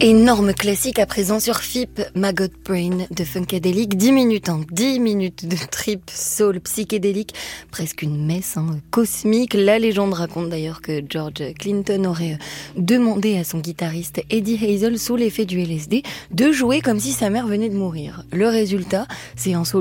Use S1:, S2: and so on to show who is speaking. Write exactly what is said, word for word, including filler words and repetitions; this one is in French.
S1: Énorme classique à présent sur F I P, Maggot Brain de Funkadelic. dix minutes en dix minutes de trip soul psychédélique, presque une messe hein, cosmique. La légende raconte d'ailleurs que George Clinton aurait demandé à son guitariste Eddie Hazel, sous l'effet du L S D, de jouer comme si sa mère venait de mourir. Le résultat, c'est un solo